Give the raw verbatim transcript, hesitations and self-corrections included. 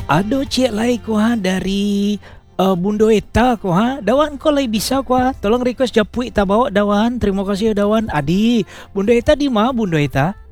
Ado cik lai ko ha dari uh, Bundo Eta ko ha. Dawan ko lai bisa ko ha. Tolong request Japui ta bawa dawan. Terima kasih dawan. Adi, Bundo Eta di mana Bundo Eta?